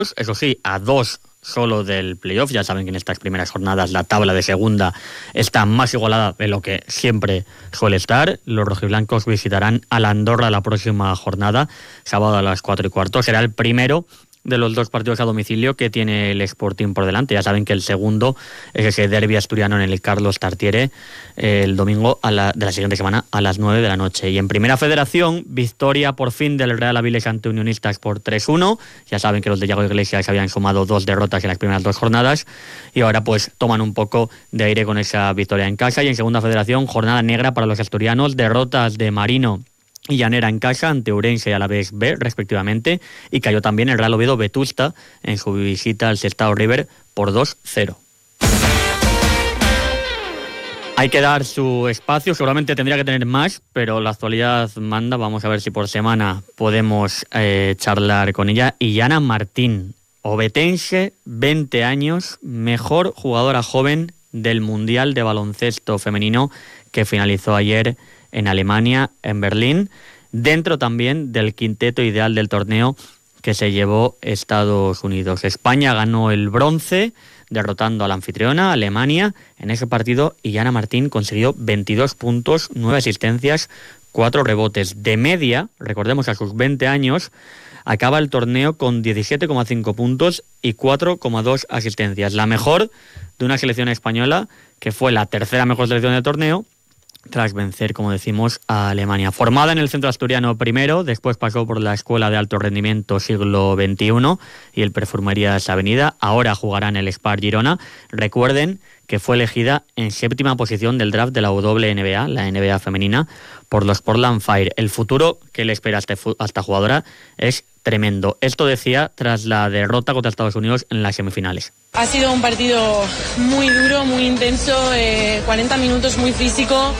eso sí, a 2 solo del playoff. Ya saben que en estas primeras jornadas la tabla de segunda está más igualada de lo que siempre suele estar. Los rojiblancos visitarán a la Andorra la próxima jornada, sábado a las 4:15. Será el primero de los 2 partidos a domicilio que tiene el Sporting por delante. Ya saben que el segundo es ese derbi asturiano en el Carlos Tartiere el domingo de la siguiente semana a las 9 de la noche. Y en Primera Federación, victoria por fin del Real Avilés ante Unionistas por 3-1. Ya saben que los de Yago Iglesias habían sumado 2 derrotas en las primeras 2 jornadas y ahora pues toman un poco de aire con esa victoria en casa. Y en Segunda Federación, jornada negra para los asturianos, derrotas de Marino y Llanera en casa ante Ourense y Alavés B, respectivamente, y cayó también el Real Oviedo Vetusta en su visita al Sestao River por 2-0. Hay que dar su espacio, seguramente tendría que tener más, pero la actualidad manda. Vamos a ver si por semana podemos charlar con ella. Illana Martín, ovetense, 20 años, mejor jugadora joven del Mundial de Baloncesto Femenino que finalizó ayer en Alemania, en Berlín, dentro también del quinteto ideal del torneo que se llevó Estados Unidos. España ganó el bronce, derrotando a la anfitriona, Alemania. En ese partido, Illana Martín consiguió 22 puntos, 9 asistencias, 4 rebotes. De media, recordemos que a sus 20 años, acaba el torneo con 17,5 puntos y 4,2 asistencias. La mejor de una selección española, que fue la tercera mejor selección del torneo, tras vencer, como decimos, a Alemania. Formada en el Centro Asturiano primero, después pasó por la Escuela de Alto Rendimiento Siglo XXI y el Perfumerías Avenida. Ahora jugará en el Spar Girona. Recuerden que fue elegida en 7ª posición del draft de la WNBA, la NBA femenina, por los Portland Fire. El futuro que le espera a esta jugadora es tremendo. Esto decía tras la derrota contra Estados Unidos en las semifinales. Ha sido un partido muy duro, muy intenso, 40 minutos muy físico,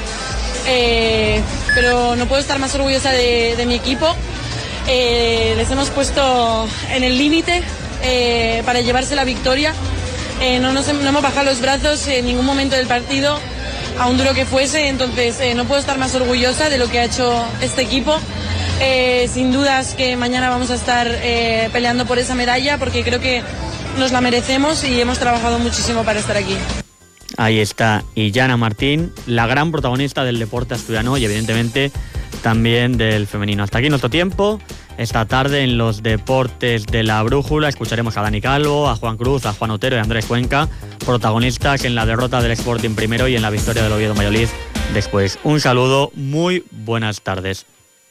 pero no puedo estar más orgullosa de mi equipo. Les hemos puesto en el límite para llevarse la victoria. No hemos bajado los brazos en ningún momento del partido, aun duro que fuese, entonces no puedo estar más orgullosa de lo que ha hecho este equipo. Sin dudas que mañana vamos a estar peleando por esa medalla, porque creo que nos la merecemos y hemos trabajado muchísimo para estar aquí. Ahí está Illana Martín, la gran protagonista del deporte asturiano y evidentemente también del femenino. Hasta aquí nuestro tiempo. Esta tarde en los deportes de la brújula escucharemos a Dani Calvo, a Juan Cruz, a Juan Otero y a Andrés Cuenca, protagonistas en la derrota del Sporting primero y en la victoria del Oviedo Valladolid después. Un saludo, muy buenas tardes.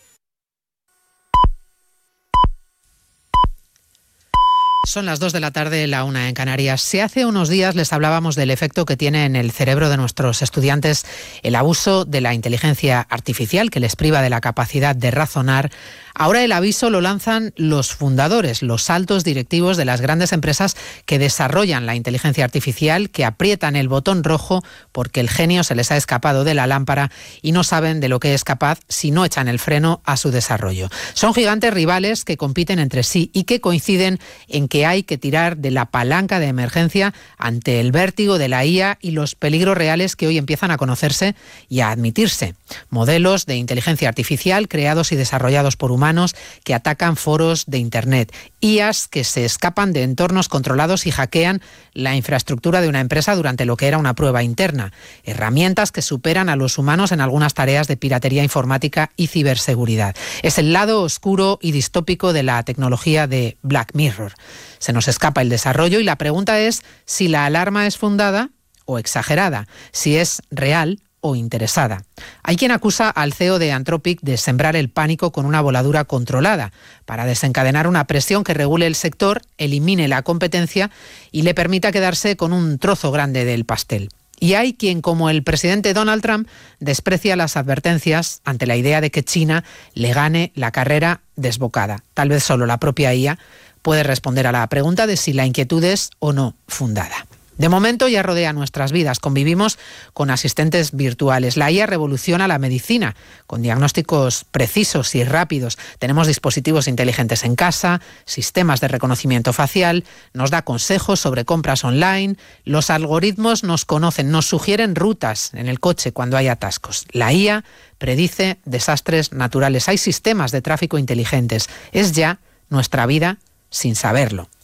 Son las 2 de la tarde, la 1 en Canarias. Si hace unos días les hablábamos del efecto que tiene en el cerebro de nuestros estudiantes el abuso de la inteligencia artificial, que les priva de la capacidad de razonar, ahora el aviso lo lanzan los fundadores, los altos directivos de las grandes empresas que desarrollan la inteligencia artificial, que aprietan el botón rojo porque el genio se les ha escapado de la lámpara y no saben de lo que es capaz si no echan el freno a su desarrollo. Son gigantes rivales que compiten entre sí y que coinciden en que hay que tirar de la palanca de emergencia ante el vértigo de la IA y los peligros reales que hoy empiezan a conocerse y a admitirse. Modelos de inteligencia artificial creados y desarrollados por humanos que atacan foros de Internet. IAs que se escapan de entornos controlados y hackean la infraestructura de una empresa durante lo que era una prueba interna. Herramientas que superan a los humanos en algunas tareas de piratería informática y ciberseguridad. Es el lado oscuro y distópico de la tecnología de Black Mirror. Se nos escapa el desarrollo y la pregunta es si la alarma es fundada o exagerada, si es real o interesada. Hay quien acusa al CEO de Anthropic de sembrar el pánico con una voladura controlada para desencadenar una presión que regule el sector, elimine la competencia y le permita quedarse con un trozo grande del pastel. Y hay quien, como el presidente Donald Trump, desprecia las advertencias ante la idea de que China le gane la carrera desbocada. Tal vez solo la propia IA puede responder a la pregunta de si la inquietud es o no fundada. De momento ya rodea nuestras vidas. Convivimos con asistentes virtuales. La IA revoluciona la medicina con diagnósticos precisos y rápidos. Tenemos dispositivos inteligentes en casa, sistemas de reconocimiento facial, nos da consejos sobre compras online. Los algoritmos nos conocen, nos sugieren rutas en el coche cuando hay atascos. La IA predice desastres naturales. Hay sistemas de tráfico inteligentes. Es ya nuestra vida sin saberlo.